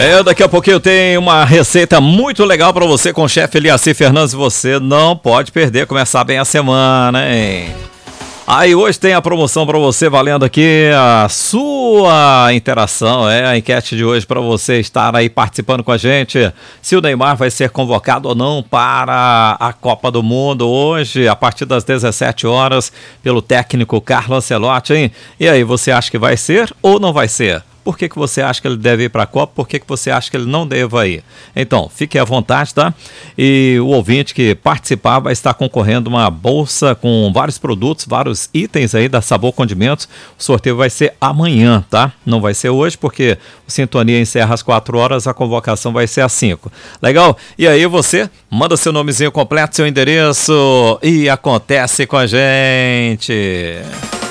Daqui a pouquinho tem uma receita muito legal para você com o chefe Eliacir Fernandes. Você não pode perder, começar bem a semana, hein? Aí hoje tem a promoção para você, valendo aqui a sua interação, a enquete de hoje para você estar aí participando com a gente. Se o Neymar vai ser convocado ou não para a Copa do Mundo hoje, a partir das 17 horas, pelo técnico Carlo Ancelotti, hein? E aí, você acha que vai ser ou não vai ser? Por que você acha que ele deve ir para a Copa? Por que você acha que ele não deva ir? Então, fique à vontade, tá? E o ouvinte que participar vai estar concorrendo uma bolsa com vários produtos, vários itens aí da Sabor Condimentos. O sorteio vai ser amanhã, tá? Não vai ser hoje, porque o Sintonia encerra às 4 horas, a convocação vai ser às 5. Legal? E aí você manda seu nomezinho completo, seu endereço e acontece com a gente.